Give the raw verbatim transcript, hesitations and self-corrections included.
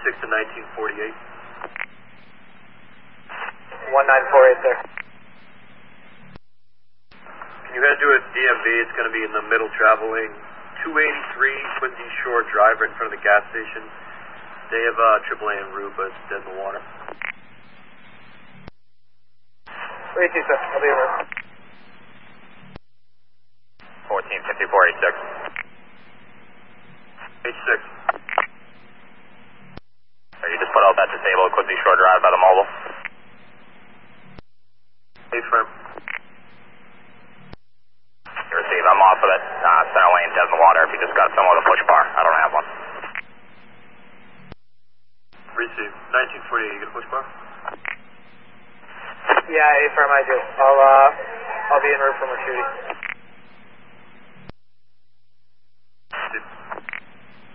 six to nineteen forty-eight. one nine four eight, sir. Can you head to a D M V? It's going to be in the middle traveling. two eighty-three Quincy Shore Drive right in front of the gas station. They have uh, triple A en route, but it's dead in the water. Wait, two, sir. I'll be over. fourteen fifty-four eighty-six. eighty-six. You just put out that disabled Quincy Shore Drive by the mobile. A-firm. You receive. I'm off of it. Uh, center lane, dead in the water. If you just got someone with a push bar. I don't have one. Receive. nineteen forty-eight, you get a push bar? Yeah, A-firm, I do. I'll, uh, I'll be en route from Mashudi.